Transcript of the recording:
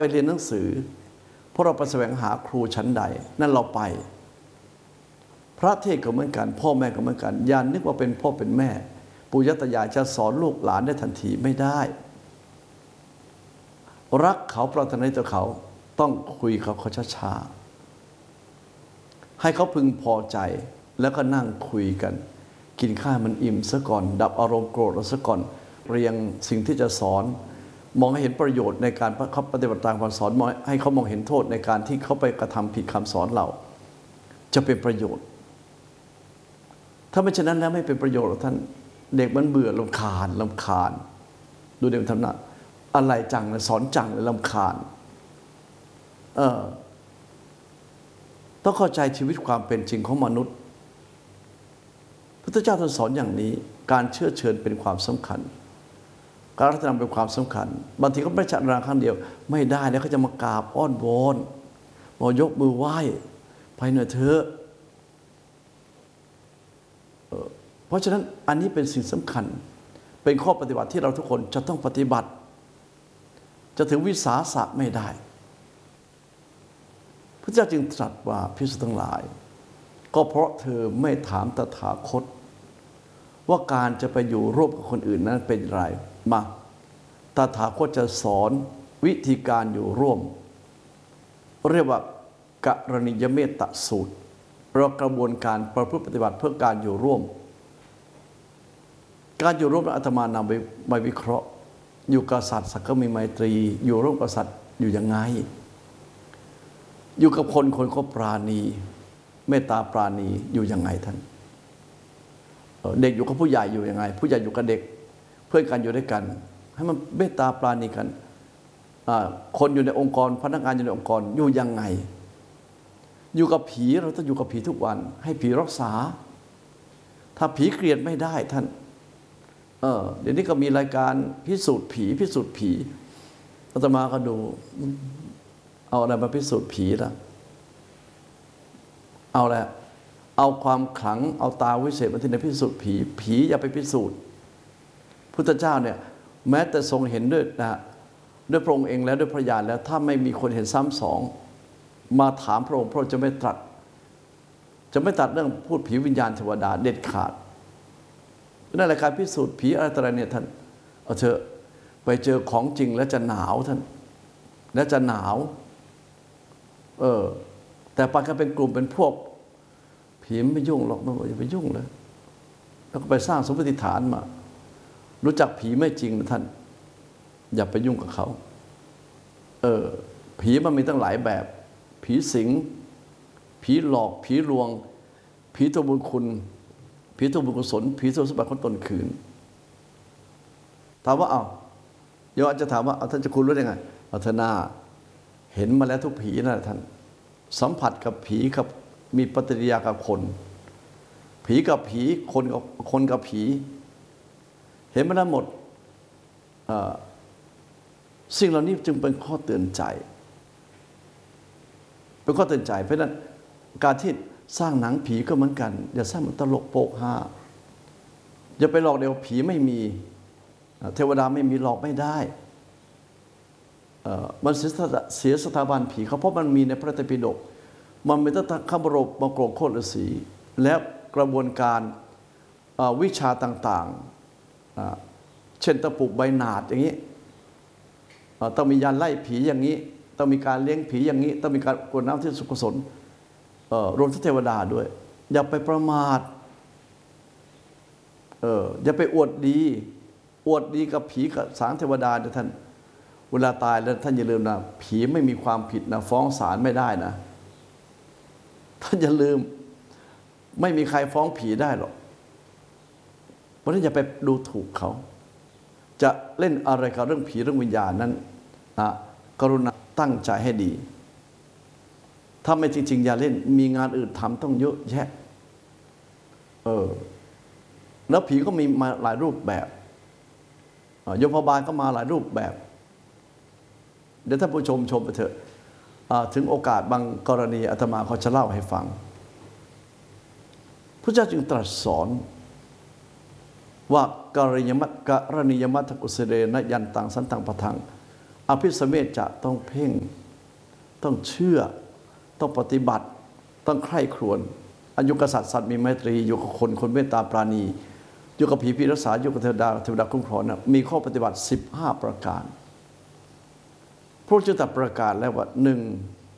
ไปเรียนหนังสือเพราะเราไปแสวงหาครูชั้นใดนั่นเราไปพระเทศก็เหมือนกันพ่อแม่ก็เหมือนกันอย่านึกว่าเป็นพ่อเป็นแม่ปู่ย่าตายายจะสอนลูกหลานได้ทันทีไม่ได้รักเขาปรารถนาต่อเขาต้องคุยเขาช้าๆให้เขาพึงพอใจแล้วก็นั่งคุยกันกินข้าวมันอิ่มซะก่อนดับอารมณ์โกรธซะก่อนเรียงสิ่งที่จะสอนมองให้เห็นประโยชน์ในการเขาปฏิบัติตามคำสอนให้เขามองเห็นโทษในการที่เขาไปกระทำผิดคำสอนเราจะเป็นประโยชน์ถ้าไม่เช่นนั้นแล้วไม่เป็นประโยชน์หรอกท่านเด็กมันเบื่อรำคาญดูเด็กทำหน้าอะไรจังเลยสอนจังเลยรำคาญต้องเข้าใจชีวิตความเป็นจริงของมนุษย์พระพุทธเจ้าท่านสอนอย่างนี้การเชื่อเชิญเป็นความสำคัญการรัตนเป็นความสำคัญบางทีก็ไม่ชัดราครั้งเดียวไม่ได้แล้วเขาจะมากราบอ้อนวอนมายกมือไหว้ไปหน่อยเถอะเพราะฉะนั้นอันนี้เป็นสิ่งสำคัญเป็นข้อปฏิบัติที่เราทุกคนจะต้องปฏิบัติจะถึงวิสาสะไม่ได้พระเจ้าจึงตรัสว่าภิกษุทั้งหลายก็เพราะเธอไม่ถามตถาคตว่าการจะไปอยู่ร่วมกับคนอื่นนั้นเป็นไรมาตถาคตจะสอนวิธีการอยู่ร่วมเรียกว่ากรณียเมตตสูตรเรากระบวนการประพฤติปฏิบัติเพื่อการอยู่ร่วมการอยู่ร่วมอาตมานำไปวิเคราะห์อยู่กับสัตว์สักก็มีไมตรีอยู่ร่วมกับสัตว์อยู่ยังไงอยู่กับคนก็ปราณีเมตตาปราณีอยู่ยังไงท่านเด็กอยู่กับผู้ใหญ่อยู่ยังไงผู้ใหญ่อยู่กับเด็กเพื่อนกันอยู่ด้วยกันให้มันเมตตาปราณีกันคนอยู่ในองค์กรพนักงานอยู่ในองค์กรอยู่ยังไงอยู่กับผีเราต้องอยู่กับผีทุกวันให้ผีรักษาถ้าผีเกลียดไม่ได้ท่านเดี๋ยวนี้ก็มีรายการพิสูจน์ผีอาตมาก็ดูเอาอะไรมาพิสูจน์ผีล่ะเอาแหละเอาความขลังเอาตาวิเศษมาที่ไหนพิสูจน์ผีอย่าไปพิสูจน์พุทธเจ้าเนี่ยแม้แต่ทรงเห็นด้วยด้วยพระองค์เองแล้วด้วยพระญาณแล้วถ้าไม่มีคนเห็นซ้ำสองมาถามพระองค์พระองค์จะไม่ตรัสเรื่องพูดผีวิญญาณเทวดาเด็ดขาดนั่นแหละการพิสูจน์ผีอะไรเนี่ยท่านเอาเถอะไปเจอของจริงแล้วจะหนาวท่านแล้วจะหนาวแต่ไปกันเป็นกลุ่มเป็นพวกผีไม่ยุ่งหรอกไม่อย่าไปยุ่งเลยแล้วก็ไปสร้างสมมติฐานมารู้จักผีไม่จริงนะท่านอย่าไปยุ่งกับเขาผีมันมีตั้งหลายแบบผีสิงผีหลอกผีลวงผีตัวบุญคุณผีตัวบุญกุศลผีตัวสมบัติของตนคืนถามว่าโยมอาจจะถามว่าท่านจะคุณรู้ได้ไงเธอหน้าเห็นมาแล้วทุกผีนะท่านสัมผัสกับผีกับมีปฏิกิริยากับคนผีกับผีคนกับผีเห็นมาแล้วหมดสิ่งเหล่านี้จึงเป็นข้อเตือนใจเพราะฉะนั้นการที่สร้างหนังผีก็เหมือนกันอย่าสร้างมันตลกโปกฮาอย่าไปหลอกเดี๋ยวผีไม่มีเทวดาไม่มีหลอกไม่ได้มันเสียสถาบันผีเขาเพราะมันมีในพระไตรปิฎกมันมีตั้งแต่ขบรบมโกรกโคตรฤาษีและกระบวนการวิชาต่างๆเช่นตะปุกใบหนาดอย่างนี้ต้องมียานไล่ผีอย่างนี้ต้องมีการเลี้ยงผีอย่างนี้ต้องมีการกรวดน้ำที่สุกุศลรวมทั้งเทวดาด้วยอย่าไปประมาทอย่าไปอวดดีกับผีกับสางเทวดาท่านเวลาตายแล้วท่านอย่าลืมนะผีไม่มีความผิดนะฟ้องศาลไม่ได้นะท่านอย่าลืมไม่มีใครฟ้องผีได้หรอกเพราะฉะนั้นอย่าไปดูถูกเขาจะเล่นอะไรกับเรื่องผีเรื่องวิญญาณนั้นกรุณาตั้งใจให้ดีถ้าไม่จริงๆอย่าเล่นมีงานอื่นทำต้องเยอะแยะแล้วผีก็มีมาหลายรูปแบบโยมพบาลก็มาหลายรูปแบบเดี๋ยวท่านผู้ชมไปเถอะถึงโอกาสบางกรณีอาตมาเขาจะเล่าให้ฟังพระเจ้าจึงตรัสสอนว่ากรณียมัตถกุสเรนะยันตังสันตังปะทังอภิสเมจจะต้องเพ่งต้องเชื่อต้องปฏิบัติต้องใคร่ครวญอายุกษัตริย์สัตว์มีไมตรีอยู่กับคนเมตตาปราณีอยู่กับผีพิรักษาอยู่กับเทวดาคุ้มครองนะมีข้อปฏิบัติ15ประการพระเจ้าตรัสประกาศแล้วว่า1